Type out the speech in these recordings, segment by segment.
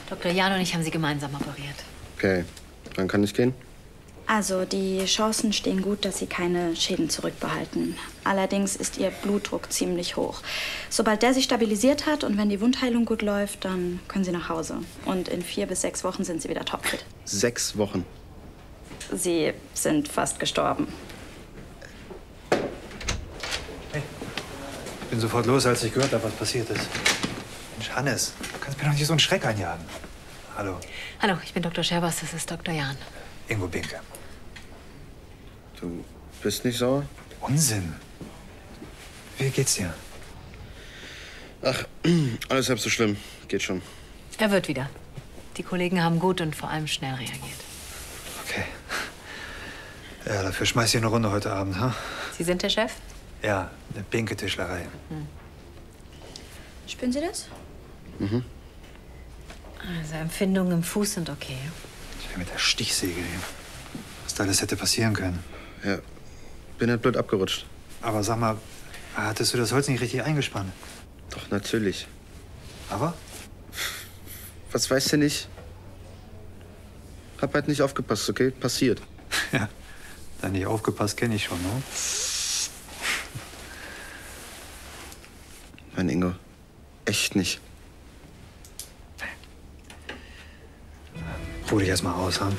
Dr. Jahn und ich haben sie gemeinsam operiert. Okay, dann kann ich gehen? Also, die Chancen stehen gut, dass Sie keine Schäden zurückbehalten. Allerdings ist Ihr Blutdruck ziemlich hoch. Sobald der sich stabilisiert hat und wenn die Wundheilung gut läuft, dann können Sie nach Hause. Und in 4 bis 6 Wochen sind Sie wieder topfit. 6 Wochen? Sie sind fast gestorben. Hey, ich bin sofort los, als ich gehört habe, was passiert ist. Mensch, Hannes, du kannst mir doch nicht so einen Schreck einjagen. Hallo. Hallo, ich bin Dr. Scherbers, das ist Dr. Jahn. Ingo Binke. Du bist nicht sauer? Unsinn. Wie geht's dir? Ach, alles halb so schlimm. Geht schon. Er wird wieder. Die Kollegen haben gut und vor allem schnell reagiert. Okay. Ja, dafür schmeiß ich eine Runde heute Abend, ha? Sie sind der Chef? Ja, eine Binke-Tischlerei. Spüren Sie das? Mhm. Also Empfindungen im Fuß sind okay. Tja, mit der Stichsäge. Was da alles hätte passieren können. Ja, bin halt blöd abgerutscht. Aber sag mal, hattest du das Holz nicht richtig eingespannt? Doch, natürlich. Aber? Was weißt du nicht? Hab halt nicht aufgepasst, okay? Passiert. Ja, da nicht aufgepasst, kenne ich schon, ne? Mein Ingo, echt nicht. Ruh dich erst mal aus, ha?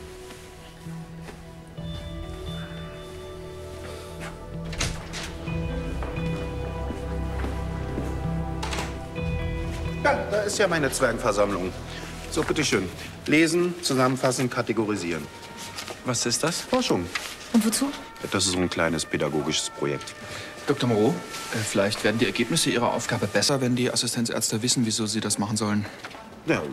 Ja, da ist ja meine Zwergenversammlung. So, bitteschön. Lesen, zusammenfassen, kategorisieren. Was ist das? Forschung. Und wozu? Das ist so ein kleines pädagogisches Projekt. Dr. Moreau, vielleicht werden die Ergebnisse Ihrer Aufgabe besser, wenn die Assistenzärzte wissen, wieso sie das machen sollen. Ja,